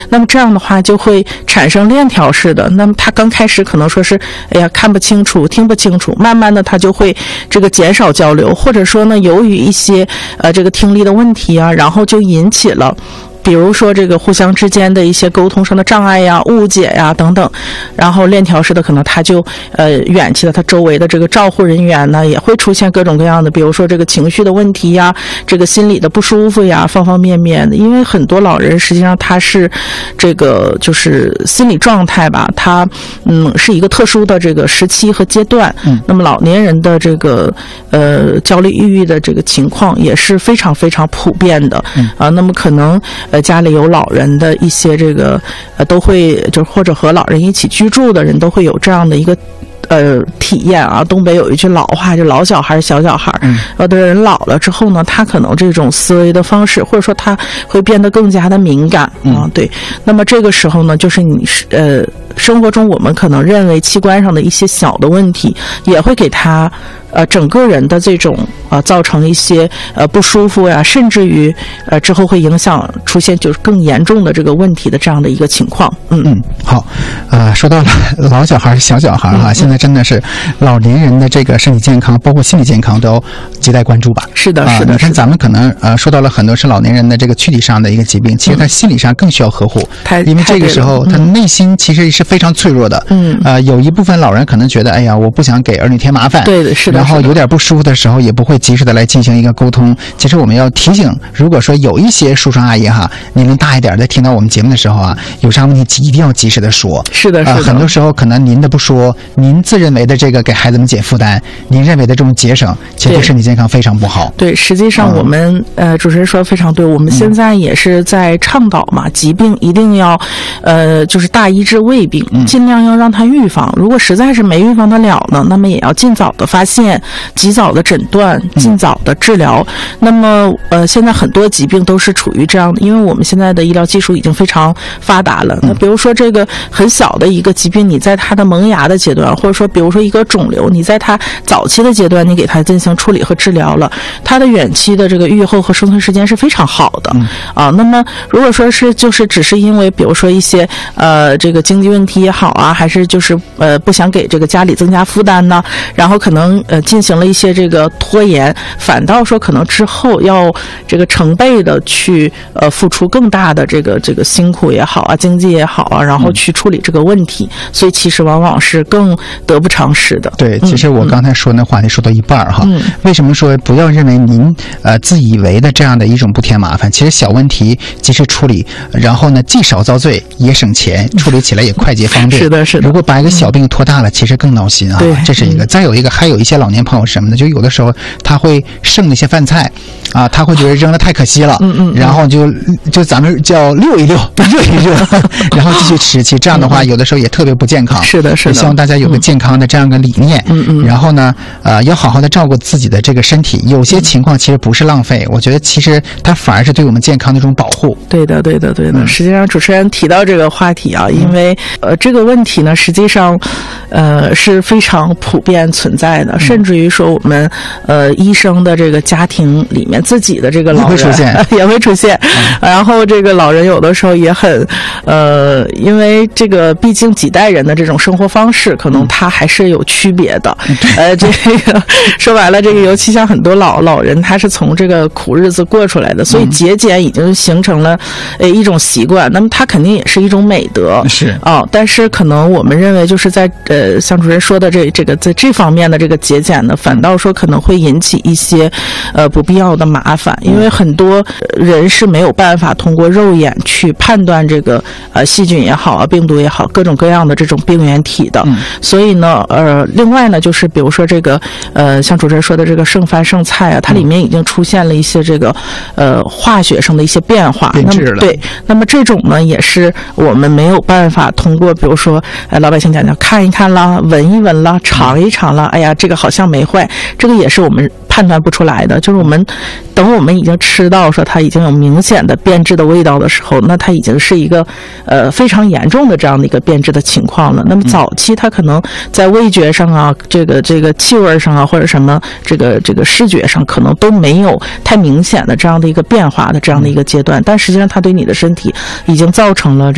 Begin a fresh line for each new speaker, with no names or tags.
那么这样的话就会产生链条式的，那么他刚开始可能说是看不清楚听不清楚，慢慢的他就会这个减少交流，或者说呢由于一些这个听力的问题啊，然后就引起了比如说这个互相之间的一些沟通上的障碍呀、误解呀等等，然后链条式的可能他就远期的他周围的这个照护人员呢也会出现各种各样的，比如说这个情绪的问题呀，这个心理的不舒服呀，方方面面的。因为很多老人实际上他是这个就是心理状态吧，他是一个特殊的这个时期和阶段。那么老年人的这个焦虑抑郁的这个情况也是非常非常普遍的那么可能家里有老人的一些这个都会就或者和老人一起居住的人都会有这样的一个体验啊。东北有一句老话，就老小孩小小孩，有的人老了之后呢，他可能这种思维的方式或者说他会变得更加的敏感对。那么这个时候呢，就是你生活中我们可能认为器官上的一些小的问题也会给他整个人的这种造成一些不舒服呀，甚至于之后会影响出现就是更严重的这个问题的这样的一个情况。
好，说到了老小孩小小孩现在真的是老年人的这个身体健康包括心理健康都亟待关注吧。
是的是的，
你看咱们可能说到了很多是老年人的这个躯体上的一个疾病，其实他心理上更需要呵护，因为这个时候他内心其实是非常脆弱的。有一部分老人可能觉得哎呀我不想给儿女添麻烦，
对的，是的，
然后有点不舒服的时候也不会及时的来进行一个沟通。其实我们要提醒，如果说有一些叔叔阿姨年龄大一点的听到我们节目的时候有啥问题一定要及时的说。
是的是的，
很多时候可能您的不说，您自认为的这个给孩子们减负担，您认为的这种节省，其实对身体健康非常不好。
对，实际上我们主持人说的非常对，我们现在也是在倡导嘛，疾病一定要就是大医治未病，尽量要让它预防。如果实在是没预防得了呢，那么也要尽早的发现，及早的诊断，尽早的治疗。那么现在很多疾病都是处于这样的，因为我们现在的医疗技术已经非常发达了。那比如说这个很小的一个疾病，你在它的萌芽的阶段，或者说比如说一个肿瘤，你在它早期的阶段你给它进行处理和治疗了，它的远期的这个预后和生存时间是非常好的那么如果说是就是只是因为比如说一些这个经济问题也好还是就是不想给这个家里增加负担呢，然后可能进行了一些这个拖延，反倒说可能之后要这个成倍的去付出更大的这个辛苦也好经济也好然后去处理这个问题，所以其实往往是更得不偿失的。
对，其实我刚才说那话题说到一半为什么说不要认为您自以为的这样的一种不添麻烦，其实小问题及时处理，然后呢既少遭罪也省钱，处理起来也快捷方便。
是的是的，
如果把一个小病拖大了其实更闹心
对，
这是一个。再有一个还有一些老年朋友什么的，就有的时候他会剩那些饭菜他会觉得扔了太可惜了然后就咱们叫溜一溜热一热然后继续吃，其实这样的话有的时候也特别不健康。
是的是的，
希望大家有个健康的这样个理念然后呢要好好的照顾自己的这个身体，有些情况其实不是浪费，我觉得其实它反而是对我们健康的一种保护。
对的对的对的，实际上主持人提到这个话题因为这个问题呢实际上是非常普遍存在的，甚至于说我们医生的这个家庭里面自己的这个老人也会出现然后这个老人有的时候也很因为这个毕竟几代人的这种生活方式可能他还是有区别的这个说白了这个尤其像很多老人他是从这个苦日子过出来的，所以节俭已经形成了一种习惯，那么它肯定也是一种美德
是
但是可能我们认为就是在像主任说的这个在这方面的这个节俭呢，反倒说可能会引起一些不必要的麻烦，因为很多人是没有办法通过肉眼去判断这个细菌也好病毒也好各种各样的这种病原体的所以呢另外呢就是比如说这个像主持人说的这个剩饭剩菜它里面已经出现了一些这个化学上的一些变化，
变质了。
对，那么这种呢也是我们没有办法通过比如说老百姓讲看一看啦，闻一闻啦，尝一尝啦，哎呀这个好像没坏，这个也是我们判断不出来的。就是我们等我们已经吃到说它已经有明显的变质的味道的时候，那它已经是一个非常严重的这样的一个变质的情况了。那么早期它可能在味觉上这个气味上或者什么这个视觉上可能都没有太明显的这样的一个变化的这样的一个阶段，但实际上它对你的身体已经造成了